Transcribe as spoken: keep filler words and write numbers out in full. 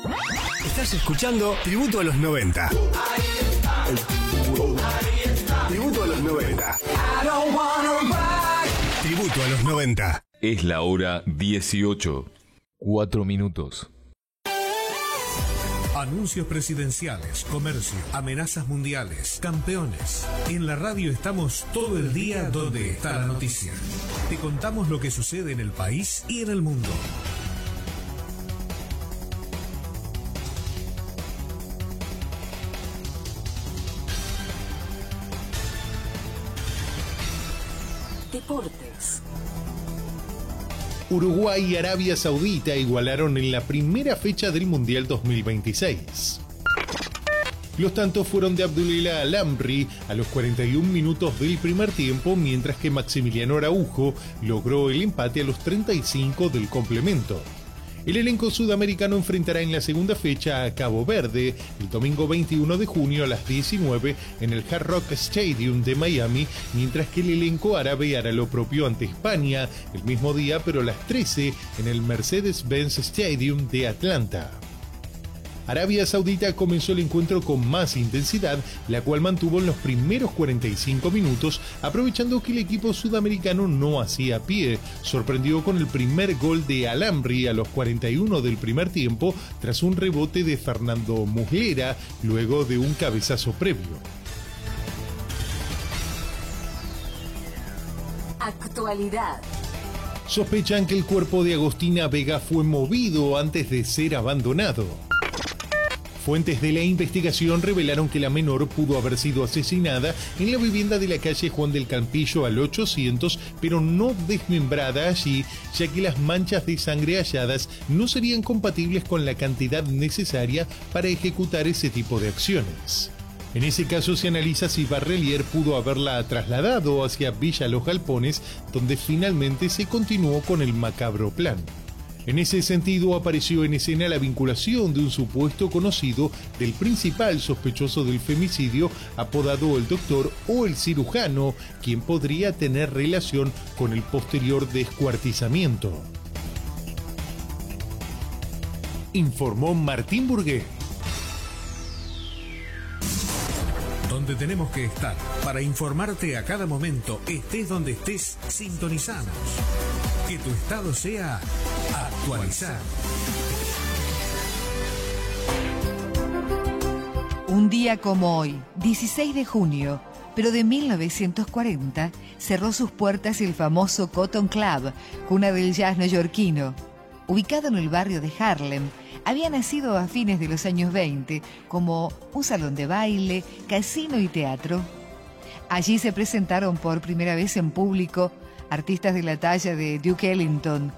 Estás escuchando Tributo a los noventa. Tributo a los noventa. Tributo a los noventa. Es la hora dieciocho. Cuatro minutos. Anuncios presidenciales, comercio, amenazas mundiales, campeones. En la radio estamos todo el día donde está la noticia. Te contamos lo que sucede en el país y en el mundo. Deportes. Uruguay y Arabia Saudita igualaron en la primera fecha del Mundial dos mil veintiséis. Los tantos fueron de Abdulillah Al-Amri a los cuarenta y un minutos del primer tiempo, mientras que Maximiliano Araujo logró el empate a los treinta y cinco del complemento. El elenco sudamericano enfrentará en la segunda fecha a Cabo Verde el domingo veintiuno de junio a las diecinueve en el Hard Rock Stadium de Miami, mientras que el elenco árabe hará lo propio ante España el mismo día, pero a las trece en el Mercedes-Benz Stadium de Atlanta. Arabia Saudita comenzó el encuentro con más intensidad, la cual mantuvo en los primeros cuarenta y cinco minutos, aprovechando que el equipo sudamericano no hacía pie. Sorprendió con el primer gol de Al-Amri a los cuarenta y uno del primer tiempo, tras un rebote de Fernando Muslera, luego de un cabezazo previo. Actualidad. Sospechan que el cuerpo de Agostina Vega fue movido antes de ser abandonado. Fuentes de la investigación revelaron que la menor pudo haber sido asesinada en la vivienda de la calle Juan del Campillo al ochocientos, pero no desmembrada allí, ya que las manchas de sangre halladas no serían compatibles con la cantidad necesaria para ejecutar ese tipo de acciones. En ese caso se analiza si Barrelier pudo haberla trasladado hacia Villa Los Galpones, donde finalmente se continuó con el macabro plan. En ese sentido, apareció en escena la vinculación de un supuesto conocido del principal sospechoso del femicidio, apodado el Doctor o el Cirujano, quien podría tener relación con el posterior descuartizamiento. Informó Martín Burgué. Donde tenemos que estar para informarte a cada momento, estés donde estés, sintonizanos. Que tu estado sea actualizar. Un día como hoy, dieciséis de junio, pero de mil novecientos cuarenta, cerró sus puertas el famoso Cotton Club, cuna del jazz neoyorquino. Ubicado en el barrio de Harlem, había nacido a fines de los años veinte como un salón de baile, casino y teatro. Allí se presentaron por primera vez en público artistas de la talla de Duke Ellington,